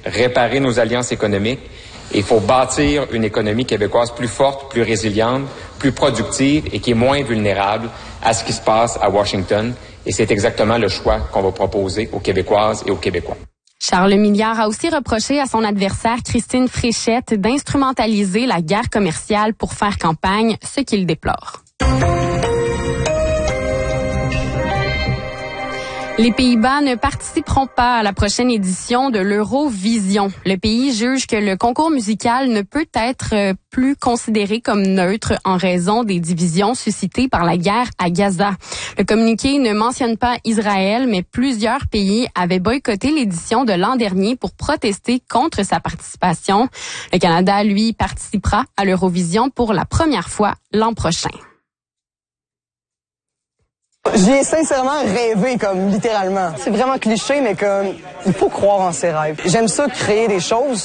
réparer nos alliances économiques. Et il faut bâtir une économie québécoise plus forte, plus résiliente, plus productive et qui est moins vulnérable à ce qui se passe à Washington. Et c'est exactement le choix qu'on va proposer aux Québécoises et aux Québécois. Charles Milliard a aussi reproché à son adversaire Christine Fréchette d'instrumentaliser la guerre commerciale pour faire campagne, ce qu'il déplore. Les Pays-Bas ne participeront pas à la prochaine édition de l'Eurovision. Le pays juge que le concours musical ne peut être plus considéré comme neutre en raison des divisions suscitées par la guerre à Gaza. Le communiqué ne mentionne pas Israël, mais plusieurs pays avaient boycotté l'édition de l'an dernier pour protester contre sa participation. Le Canada, lui, participera à l'Eurovision pour la première fois l'an prochain. J'y ai sincèrement rêvé, comme littéralement. C'est vraiment cliché, mais comme il faut croire en ses rêves. J'aime ça créer des choses.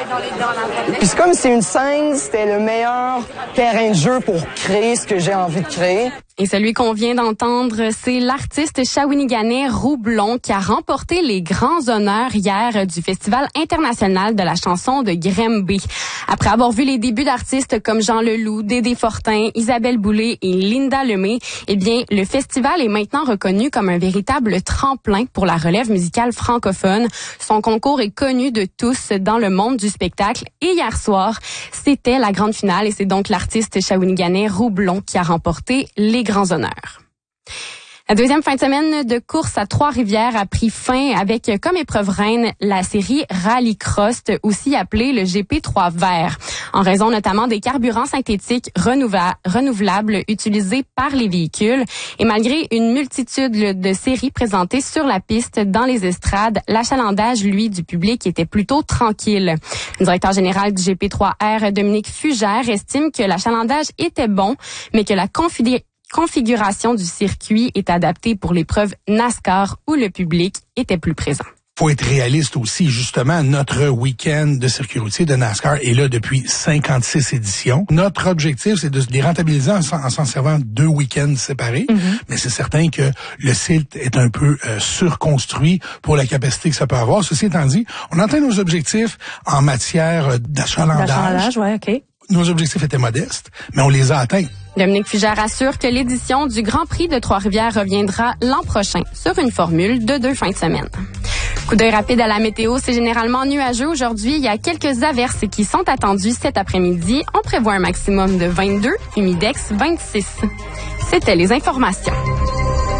Puis c'est comme si une scène, c'était le meilleur terrain de jeu pour créer ce que j'ai envie de créer. Et celui qu'on vient d'entendre, c'est l'artiste shawiniganais Roublon qui a remporté les grands honneurs hier du Festival international de la chanson de Granby. Après avoir vu les débuts d'artistes comme Jean Leloup, Dédé Fortin, Isabelle Boulay et Linda Lemay, eh bien, le festival est maintenant reconnu comme un véritable tremplin pour la relève musicale francophone. Son concours est connu de tous dans le monde du spectacle. Et hier soir, c'était la grande finale et c'est donc l'artiste shawiniganais Roublon qui a remporté les grands honneurs. La deuxième fin de semaine de course à Trois-Rivières a pris fin avec comme épreuve reine la série Rallycross, aussi appelée le GP3 vert, en raison notamment des carburants synthétiques renouvelables utilisés par les véhicules. Et malgré une multitude de séries présentées sur la piste dans les estrades, l'achalandage, lui, du public était plutôt tranquille. Le directeur général du GP3R, Dominique Fugère, estime que l'achalandage était bon, mais que la configuration du circuit est adaptée pour l'épreuve NASCAR où le public était plus présent. Faut être réaliste aussi. Justement, notre week-end de circuit routier de NASCAR est là depuis 56 éditions. Notre objectif, c'est de les rentabiliser en s'en servant 2 week-ends séparés. Mais c'est certain que le site est un peu surconstruit pour la capacité que ça peut avoir. Ceci étant dit, on atteint nos objectifs en matière d'achalandage. Ouais, OK. Nos objectifs étaient modestes, mais on les a atteints. Dominique Fugère assure que l'édition du Grand Prix de Trois-Rivières reviendra l'an prochain sur une formule de 2 fins de semaine. Coup d'œil rapide à la météo, c'est généralement nuageux aujourd'hui. Il y a quelques averses qui sont attendues cet après-midi. On prévoit un maximum de 22, humidex 26. C'était les informations.